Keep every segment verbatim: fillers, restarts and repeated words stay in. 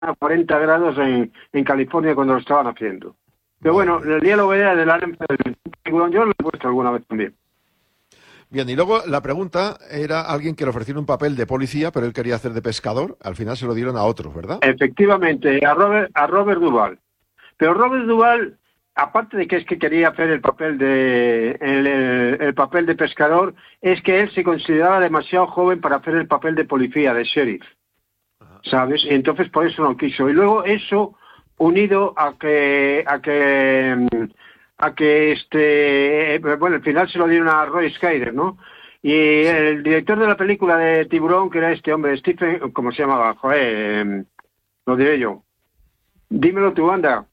a cuarenta grados en, en California cuando lo estaban haciendo. Pero bueno, el diálogo era del Alien del tiburón, yo lo he puesto alguna vez también. Bien, y luego la pregunta era alguien que le ofrecieron un papel de policía, pero él quería hacer de pescador. Al final se lo dieron a otro, ¿verdad? Efectivamente, a Robert, a Robert Duvall. Pero Robert Duvall, aparte de que es que quería hacer el papel de el, el, el papel de pescador, es que él se consideraba demasiado joven para hacer el papel de policía, de sheriff, ¿sabes? Y entonces por eso no quiso. Y luego eso unido a que a que a que este bueno, al final se lo dieron a Roy Scheider, ¿no? Y el director de la película de Tiburón, que era este hombre, Stephen, ¿cómo se llamaba? Joder, lo diré yo. Dímelo tú, anda.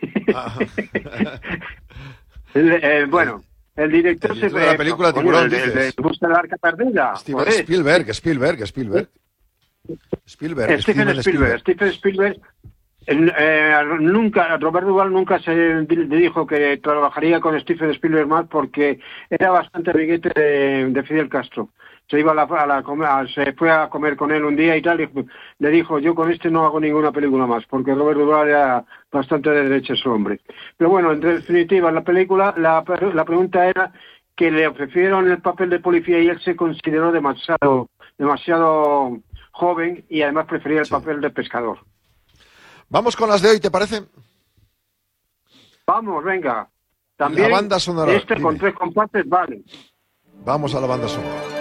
el, eh, bueno, el director, el director se de la película eh, Tiburón, el, el, el, el Busca el Arca Perdida. Steven Spielberg, Spielberg, Spielberg. Spielberg, Stephen Spielberg, Spielberg. Stephen Spielberg. Eh, nunca, Robert Duvall nunca se dijo que trabajaría con Stephen Spielberg más porque era bastante amiguete de, de Fidel Castro. Se iba a la, a la a, se fue a comer con él un día y tal, y le dijo, yo con este no hago ninguna película más, porque Robert Duvall era bastante de derecha ese hombre. Pero bueno, en definitiva, la película, la, la pregunta era que le ofrecieron el papel de policía y él se consideró demasiado, demasiado joven y además prefería el sí. papel de pescador. Vamos con las de hoy, ¿te parece? Vamos, venga. También la banda sonora. Este Dime. con tres compases vale. Vamos a la banda sonora.